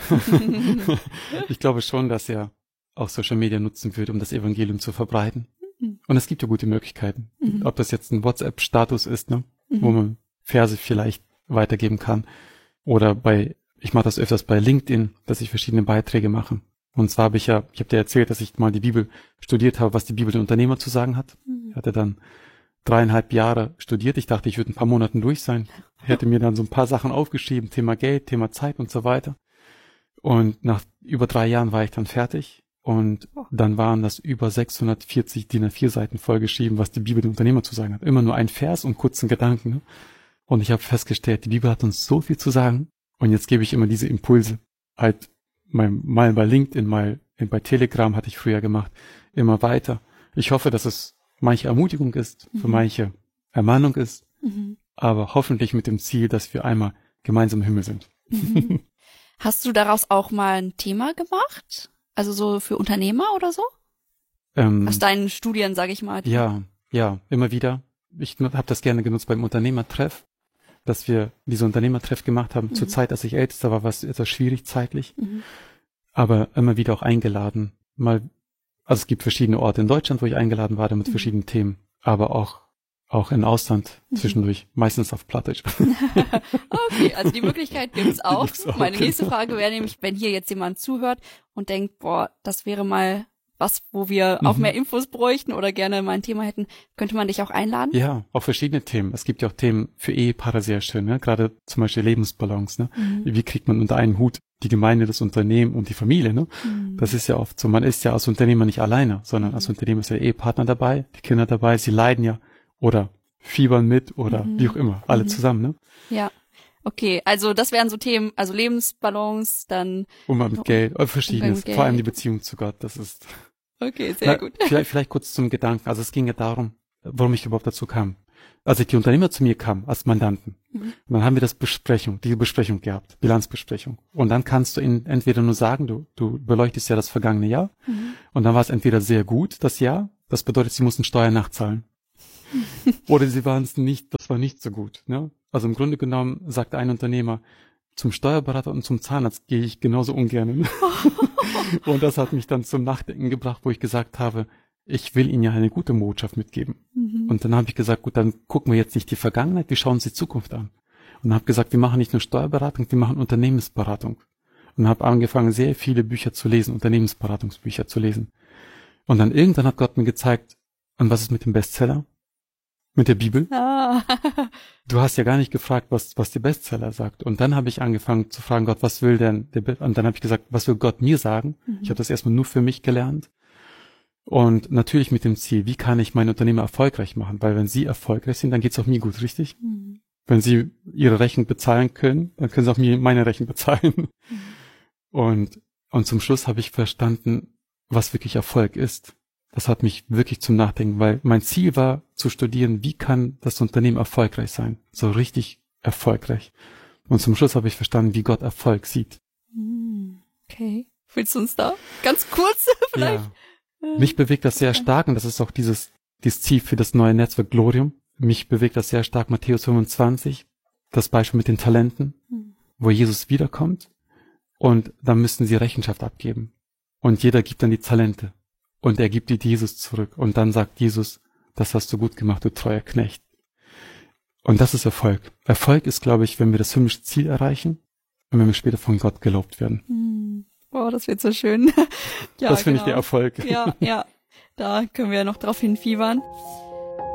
A: ich glaube schon, dass er auch Social Media nutzen würde, um das Evangelium zu verbreiten. Mhm. Und es gibt ja gute Möglichkeiten. Mhm. Ob das jetzt ein WhatsApp-Status ist, ne, mhm. wo man Verse vielleicht weitergeben kann, oder bei Ich mache das öfters bei LinkedIn, dass ich verschiedene Beiträge mache. Und zwar habe ich ja, ich habe dir erzählt, dass ich mal die Bibel studiert habe, was die Bibel den Unternehmer zu sagen hat. Mhm. Ich hatte dann dreieinhalb Jahre studiert. Ich dachte, ich würde ein paar Monaten durch sein. Ich hätte mir dann so ein paar Sachen aufgeschrieben, Thema Geld, Thema Zeit und so weiter. Und nach über drei Jahren war ich dann fertig. Und dann waren das über sechshundertvierzig D I N A vier Seiten vollgeschrieben, was die Bibel den Unternehmer zu sagen hat. Immer nur ein Vers und kurzen Gedanken. Ne? Und ich habe festgestellt, die Bibel hat uns so viel zu sagen. Und jetzt gebe ich immer diese Impulse, halt mal, mal bei LinkedIn, mal bei Telegram hatte ich früher gemacht, immer weiter. Ich hoffe, dass es manche Ermutigung ist, mhm. für manche Ermahnung ist, mhm. aber hoffentlich mit dem Ziel, dass wir einmal gemeinsam im Himmel sind.
B: Mhm. Hast du daraus auch mal ein Thema gemacht? Also so für Unternehmer oder so? Ähm, Aus deinen Studien, sage ich mal.
A: Ja, ja, immer wieder. Ich habe das gerne genutzt beim Unternehmertreff, dass wir diese Unternehmertreff gemacht haben. Mhm. Zur Zeit, als ich Ältester war, war es etwas schwierig zeitlich, mhm. aber immer wieder auch eingeladen. Mal, also es gibt verschiedene Orte in Deutschland, wo ich eingeladen war, mit mhm. verschiedenen Themen, aber auch auch in Ausland mhm. zwischendurch, meistens auf Plattdeutsch.
B: Okay, also die Möglichkeit gibt's auch. Gibt's auch. Meine nächste genau. Frage wäre nämlich, wenn hier jetzt jemand zuhört und denkt, boah, das wäre mal was, wo wir mhm. auch mehr Infos bräuchten oder gerne mal ein Thema hätten, könnte man dich auch einladen?
A: Ja, auch verschiedene Themen. Es gibt ja auch Themen für Ehepaare sehr schön, ne? Gerade zum Beispiel Lebensbalance, ne? Mhm. Wie kriegt man unter einen Hut die Gemeinde, das Unternehmen und die Familie, ne? Mhm. Das ist ja oft so, man ist ja als Unternehmer nicht alleine, sondern mhm. als Unternehmer ist ja der Ehepartner dabei, die Kinder dabei, sie leiden ja oder fiebern mit oder mhm. wie auch immer, alle mhm. zusammen, ne?
B: Ja. Okay, also das wären so Themen, also Lebensbalance, dann
A: Umgang mit Geld, äh, verschiedenes, vor allem die Beziehung zu Gott, das ist
B: Okay, sehr
A: Na,
B: gut.
A: Vielleicht, vielleicht kurz zum Gedanken. Also es ging ja darum, warum ich überhaupt dazu kam. Als ich die Unternehmer zu mir kam, als Mandanten,
B: Mhm.
A: Und dann haben wir das Besprechung, die Besprechung gehabt, Bilanzbesprechung. Und dann kannst du ihnen entweder nur sagen, du, du beleuchtest ja das vergangene Jahr.
B: Mhm.
A: Und dann war es entweder sehr gut, das Jahr. Das bedeutet, sie mussten Steuern nachzahlen. Oder sie waren es nicht, das war nicht so gut. Ne? Also im Grunde genommen sagte ein Unternehmer, zum Steuerberater und zum Zahnarzt gehe ich genauso ungern. Und das hat mich dann zum Nachdenken gebracht, wo ich gesagt habe, ich will Ihnen ja eine gute Botschaft mitgeben.
B: Mhm.
A: Und dann habe ich gesagt, gut, dann gucken wir jetzt nicht die Vergangenheit, wir schauen uns die Zukunft an. Und habe gesagt, wir machen nicht nur Steuerberatung, wir machen Unternehmensberatung. Und habe angefangen, sehr viele Bücher zu lesen, Unternehmensberatungsbücher zu lesen. Und dann irgendwann hat Gott mir gezeigt, und was ist mit dem Bestseller? Mit der Bibel?
B: Ah.
A: Du hast ja gar nicht gefragt, was was der Bestseller sagt. Und dann habe ich angefangen zu fragen, Gott, was will denn der Be- und dann habe ich gesagt, was will Gott mir sagen?
B: Mhm.
A: Ich habe das erstmal nur für mich gelernt. Und natürlich mit dem Ziel, wie kann ich meine Unternehmer erfolgreich machen? Weil wenn sie erfolgreich sind, dann geht's auch mir gut, richtig?
B: Mhm.
A: Wenn sie ihre Rechnung bezahlen können, dann können sie auch mir meine Rechnung bezahlen.
B: Mhm.
A: Und und zum Schluss habe ich verstanden, was wirklich Erfolg ist. Das hat mich wirklich zum Nachdenken, weil mein Ziel war zu studieren, wie kann das Unternehmen erfolgreich sein, so richtig erfolgreich. Und zum Schluss habe ich verstanden, wie Gott Erfolg sieht.
B: Okay. Willst du uns da ganz kurz vielleicht?
A: Ja. Mich bewegt das sehr stark und das ist auch dieses, dieses Ziel für das neue Netzwerk Glorium. Mich bewegt das sehr stark, Matthäus fünfundzwanzig, das Beispiel mit den Talenten,
B: Hm.
A: wo Jesus wiederkommt und dann müssen sie Rechenschaft abgeben. Und jeder gibt dann die Talente. Und er gibt die Jesus zurück. Und dann sagt Jesus, das hast du gut gemacht, du treuer Knecht. Und das ist Erfolg. Erfolg ist, glaube ich, wenn wir das himmlische Ziel erreichen und wenn wir später von Gott gelobt werden.
B: Hm. Oh, das wird so schön. Ja,
A: das finde
B: genau.
A: ich der Erfolg.
B: Ja, ja. Da können wir noch drauf hinfiebern.